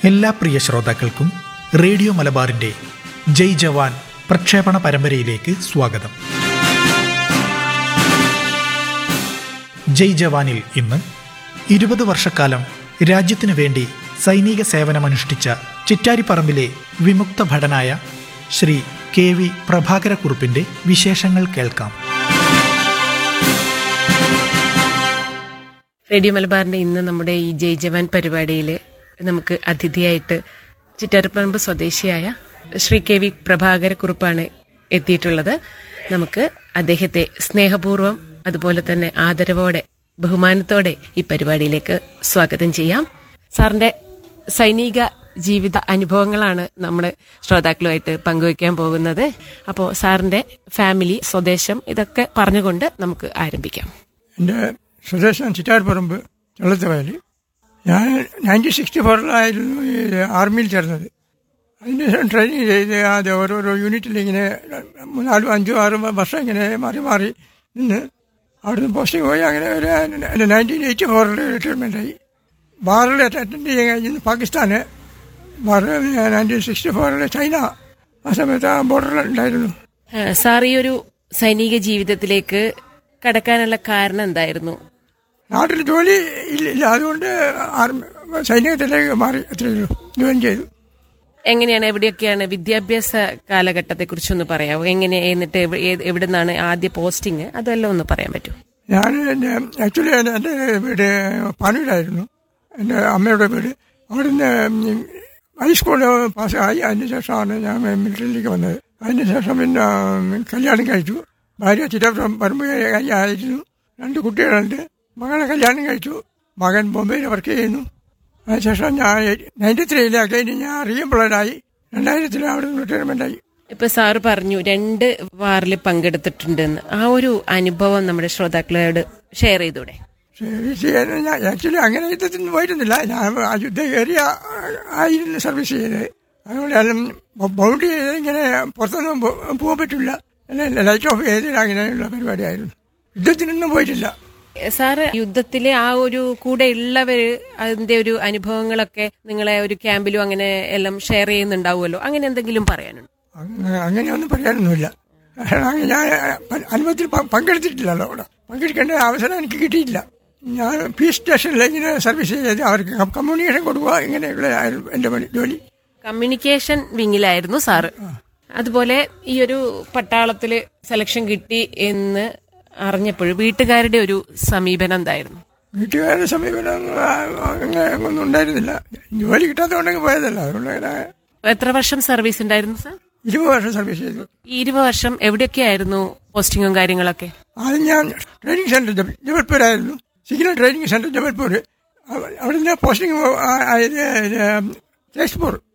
എല്ലാ പ്രിയ ശ്രോതാക്കൾക്കും റേഡിയോ മലബാറിന്റെ ജയ് ജവാൻ പ്രക്ഷേപണ പരമ്പരയിലേക്ക് സ്വാഗതം. ജയ് ജവാനിൽ ഇന്ന് 20 വർഷക്കാലം രാജ്യത്തിനു വേണ്ടി സൈനിക സേവനമനുഷ്ഠിച്ച ചിറ്റാരിപ്പറമ്പിലെ വിമുക്ത ഭടനായ ശ്രീ KV പ്രഭാകരക്കുറുപ്പിന്റെ വിശേഷങ്ങൾ കേൾക്കാം. റേഡിയോ മലബാറിന്റെ ഇന്ന് നമ്മുടെ ഈ ജയ് ജവാൻ പരിപാടിയിൽ നമുക്ക് അതിഥിയായിട്ട് ചിറ്റാരിപ്പറമ്പ് സ്വദേശിയായ ശ്രീ KV പ്രഭാകരക്കുറുപ്പാണ് എത്തിയിട്ടുള്ളത്. നമുക്ക് അദ്ദേഹത്തെ സ്നേഹപൂർവ്വം അതുപോലെ തന്നെ ആദരവോടെ ബഹുമാനത്തോടെ ഈ പരിപാടിയിലേക്ക് സ്വാഗതം ചെയ്യാം. സാറിന്റെ സൈനിക ജീവിത അനുഭവങ്ങളാണ് നമ്മൾ ശ്രോതാക്കളുമായിട്ട് പങ്കുവയ്ക്കാൻ പോകുന്നത്. അപ്പോൾ സാറിന്റെ ഫാമിലി, സ്വദേശം ഇതൊക്കെ പറഞ്ഞുകൊണ്ട് നമുക്ക് ആരംഭിക്കാം. എൻ്റെ സ്വദേശം ചിറ്റാരിപ്പറമ്പ് ചള്ളത്തുവയൽ. ഞാൻ 1964 ആർമിയിൽ ചേർന്നത്. അതിനുശേഷം ട്രെയിനിങ് ചെയ്ത് ആദ്യം ഓരോരോ യൂണിറ്റിൽ ഇങ്ങനെ 4, 5, 6 വർഷം ഇങ്ങനെ മാറി മാറി നിന്ന് അവിടുന്ന് പോസ്റ്റിംഗ് പോയി. അങ്ങനെ ഒരു 1984 റിട്ടയർമെൻ്റായി. ബാറിൽ അറ്റൻഡ് ചെയ്യാൻ കഴിഞ്ഞു. പാകിസ്ഥാന് ബാറിൽ 1964 ചൈന ആ സമയത്ത് ആ ബോർഡറിൽ ഉണ്ടായിരുന്നു. സാർ ഈ ഒരു സൈനിക ജീവിതത്തിലേക്ക് കടക്കാനുള്ള കാരണം എന്തായിരുന്നു? നാട്ടിൽ ജോലി ഇല്ല, അതുകൊണ്ട് സൈനികത്തിലേക്ക് മാറി, അത്രയേ ഉള്ളൂ. ജോയിൻ ചെയ്തു. എങ്ങനെയാണ്, എവിടെയൊക്കെയാണ് വിദ്യാഭ്യാസ കാലഘട്ടത്തെ കുറിച്ചൊന്ന് പറയാമോ? എങ്ങനെ, എന്നിട്ട് എവിടെ നിന്നാണ് ആദ്യ പോസ്റ്റിങ്, അതെല്ലാം ഒന്ന് പറയാൻ പറ്റുമോ? ഞാൻ ആക്ച്വലി എൻ്റെ വീട് പാനൂരായിരുന്നു, എൻ്റെ അമ്മയുടെ വീട്. അവിടുന്ന് ഹൈസ്കൂൾ പാസ്സായി. അതിന് ശേഷമാണ് ഞാൻ മിലിറ്ററിയിലേക്ക് വന്നത്. അതിന് ശേഷം പിന്നെ കല്യാണം കഴിച്ചു. ഭാര്യ ചിറ്റാരിപ്പറമ്പ് ആയിരുന്നു. 2 കുട്ടികളുണ്ട്. മകളെ കല്യാണം കഴിച്ചു. മകൻ ബോംബെയിൽ വർക്ക് ചെയ്യുന്നു. അതിനുശേഷം ഞാൻ 93 കഴിഞ്ഞ് ഞാൻ റീഎംപ്ലോയ്ഡായി. 2000 അവിടെ റിട്ടയർമെൻ്റായി. ഇപ്പൊ സാറ് പറഞ്ഞു 2 വാറിൽ പങ്കെടുത്തിട്ടുണ്ടെന്ന്. ആ ഒരു അനുഭവം നമ്മുടെ ശ്രോതാക്കളോട് ഷെയർ ചെയ്തൂടെ? ഞാൻ ആക്ച്വലി അങ്ങനെ യുദ്ധത്തിന് പോയിരുന്നില്ല. ഞാൻ ആ യുദ്ധ ഏരിയ ആയിരുന്നു സർവീസ് ചെയ്തത്. അതുകൊണ്ട് ബൗണ്ടറി ചെയ്ത് ഇങ്ങനെ പുറത്തൊന്നും പോകാൻ പറ്റില്ല. ലൈറ്റ് ഓഫ് ചെയ്ത് അങ്ങനെയുള്ള പരിപാടിയായിരുന്നു. യുദ്ധത്തിനൊന്നും പോയിട്ടില്ല. സാറ് യുദ്ധത്തിലെ ആ ഒരു കൂടെ ഉള്ളവര് അതിന്റെ ഒരു അനുഭവങ്ങളൊക്കെ നിങ്ങളെ ഒരു ക്യാമ്പിലും അങ്ങനെ എല്ലാം ഷെയർ ചെയ്യുന്നുണ്ടാവുമല്ലോ, അങ്ങനെ എന്തെങ്കിലും പറയാനുണ്ടോ? അങ്ങനെയൊന്നും പറയാനൊന്നുമില്ല. ഞാൻ അനുഭവത്തിൽ പങ്കെടുത്തിട്ടില്ലല്ലോ. അവിടെ പങ്കെടുക്കേണ്ട അവസരം എനിക്ക് കിട്ടിയില്ല. ഞാൻ പീസ് സ്റ്റേഷനിൽ ഇങ്ങനെ സർവീസ് ചെയ്ത് അവർക്ക് കമ്മ്യൂണിക്കേഷൻ കൊടുക്കുക, ഇങ്ങനെയുള്ള എൻ്റെ ജോലി. Communication വിങ്ങിലായിരുന്നു sir. അതുപോലെ ഈ ഒരു പട്ടാളത്തില് സെലക്ഷൻ കിട്ടി എന്ന് അറിഞ്ഞപ്പോഴും വീട്ടുകാരുടെ ഒരു സമീപനം എന്തായിരുന്നു? വീട്ടുകാരുടെ സമീപനം അങ്ങനെ ഒന്നും ഉണ്ടായിരുന്നില്ല. ജോലി കിട്ടാത്തതുകൊണ്ടെങ്കിൽ പോയതല്ല. അതുകൊണ്ട് എത്ര വർഷം സർവീസ് ഉണ്ടായിരുന്നു സാർ? 20 വർഷം സർവീസ് ചെയ്തു. ഈ 20 വർഷം എവിടെയൊക്കെയായിരുന്നു പോസ്റ്റിങ്ങും കാര്യങ്ങളൊക്കെ? ആദ്യം ഞാൻ training centre ജബൽപൂരായിരുന്നു. Signal training centre Jabalpur. അവിടുന്ന് പോസ്റ്റിംഗ് ആയത് തേജ്പൂർ